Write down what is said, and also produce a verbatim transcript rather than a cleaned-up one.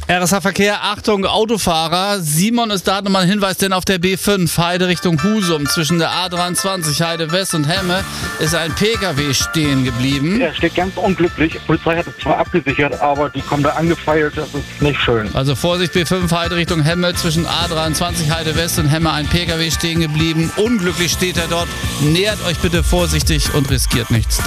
R S H-Verkehr, Achtung, Autofahrer. Simon ist da nochmal ein Hinweis, denn auf der B fünf, Heide Richtung Husum, zwischen der A dreiundzwanzig, Heide West und Hemme, ist ein P K W stehen geblieben. Er steht ganz unglücklich. Die Polizei hat es zwar abgesichert, aber die kommen da angefeilt, das ist nicht schön. Also Vorsicht, B fünf, Heide Richtung Hemme, zwischen A dreiundzwanzig, Heide West und Hemme, ein P K W stehen geblieben. Unglücklich steht er dort. Nähert euch bitte vorsichtig und riskiert nichts.